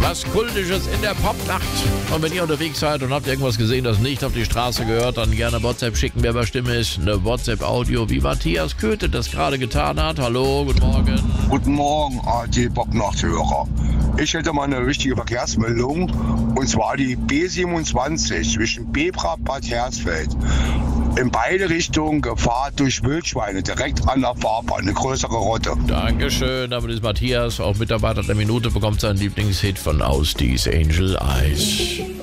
Was Kultisches in der Popnacht. Und wenn ihr unterwegs seid und habt irgendwas gesehen, das nicht auf die Straße gehört, dann gerne WhatsApp schicken, wer bei Stimme ist. Eine WhatsApp-Audio, wie Matthias Köthe das gerade getan hat. Hallo, guten Morgen. Guten Morgen, ARD Popnachthörer. Ich hätte mal eine wichtige Verkehrsmeldung, und zwar die B27 zwischen Bebra-Bad Hersfeld. In beide Richtungen Gefahr durch Wildschweine, direkt an der Fahrbahn, eine größere Rotte. Dankeschön, damit ist Matthias, auch Mitarbeiter der Minute, bekommt seinen Lieblingshit von Austies Angel Eyes.